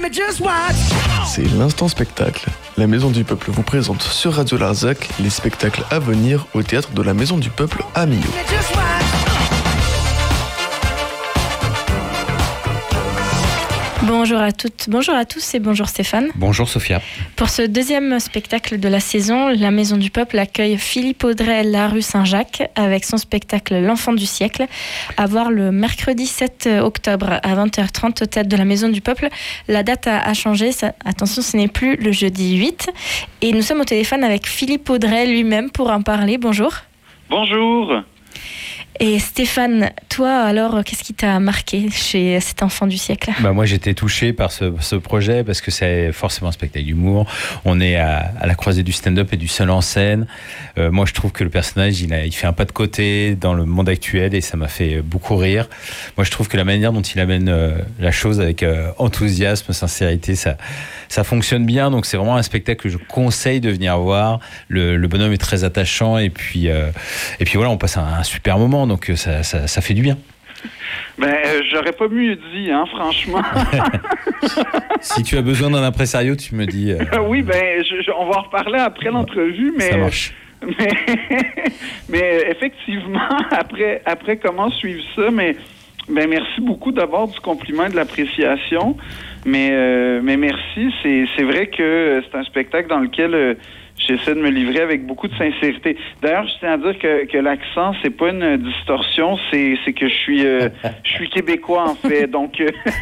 C'est l'instant spectacle. La Maison du Peuple vous présente sur Radio Larzac les spectacles à venir au théâtre de la Maison du Peuple à Millau. Bonjour à toutes, bonjour à tous et bonjour Stéphane. Bonjour Sophia. Pour ce deuxième spectacle de la saison, la Maison du Peuple accueille Philippe Audrey la rue Saint-Jacques avec son spectacle L'Enfant du siècle, à voir le mercredi 7 octobre à 20h30 au théâtre de la Maison du Peuple. La date a changé, attention, ce n'est plus le jeudi 8. Et nous sommes au téléphone avec Philippe Audrey lui-même pour en parler. Bonjour. Bonjour. Et Stéphane, toi alors, qu'est-ce qui t'a marqué chez cet Enfant du siècle ? Moi j'étais touché par ce projet parce que c'est forcément un spectacle d'humour. On est à la croisée du stand-up et du seul en scène. Moi je trouve que le personnage il fait un pas de côté dans le monde actuel et ça m'a fait beaucoup rire. Moi je trouve que la manière dont il amène la chose avec enthousiasme, sincérité, ça fonctionne bien. Donc c'est vraiment un spectacle que je conseille de venir voir. Le bonhomme est très attachant et puis voilà, on passe un super moment. Donc ça fait du bien. J'aurais pas mieux dit, franchement. Si tu as besoin d'un impresario, tu me dis. Oui, on va en reparler après l'entrevue, mais. Ça marche. Mais effectivement, après comment suivre ça, mais merci beaucoup d'abord du compliment et de l'appréciation. Mais merci, c'est vrai que c'est un spectacle dans lequel j'essaie de me livrer avec beaucoup de sincérité. D'ailleurs, je tiens à dire que l'accent, c'est pas une distorsion, c'est que je suis québécois en fait. Donc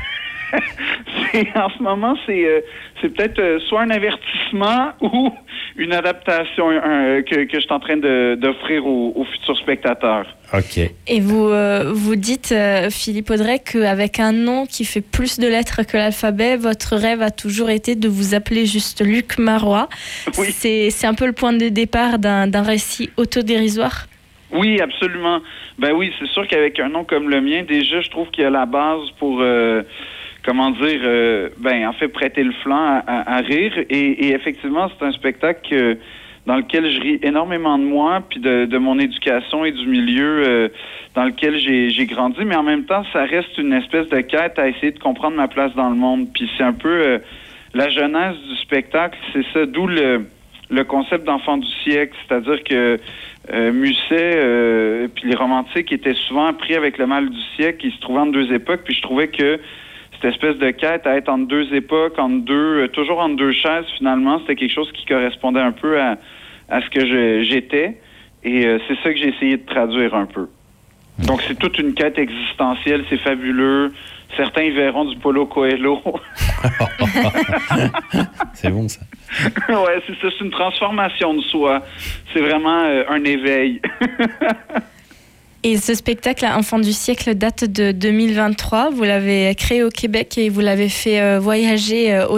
en ce moment, c'est peut-être soit un avertissement ou une adaptation que je suis en train d'offrir aux futurs spectateurs. Ok. Et vous dites, Philippe Audrey, qu'avec un nom qui fait plus de lettres que l'alphabet, votre rêve a toujours été de vous appeler juste Luc Marois. Oui. C'est un peu le point de départ d'un récit autodérisoire. Oui, absolument. Oui, c'est sûr qu'avec un nom comme le mien, déjà, je trouve qu'il y a la base pour... en fait, prêter le flanc à rire. Et effectivement, c'est un spectacle dans lequel je ris énormément de moi, puis de mon éducation et du milieu dans lequel j'ai grandi. Mais en même temps, ça reste une espèce de quête à essayer de comprendre ma place dans le monde. Puis c'est un peu la jeunesse du spectacle, c'est ça, d'où le concept d'enfant du siècle. C'est-à-dire que Musset, puis les romantiques étaient souvent pris avec le mal du siècle. Ils se trouvaient entre deux époques, puis je trouvais que cette espèce de quête à être entre deux époques, toujours entre deux chaises, finalement, c'était quelque chose qui correspondait un peu à ce que j'étais. Et c'est ça que j'ai essayé de traduire un peu. Donc, c'est toute une quête existentielle, c'est fabuleux. Certains y verront du Paulo Coelho. C'est bon, ça. Ouais, c'est ça, c'est une transformation de soi. C'est vraiment un éveil. Et ce spectacle, Enfant du siècle, date de 2023. Vous l'avez créé au Québec et vous l'avez fait voyager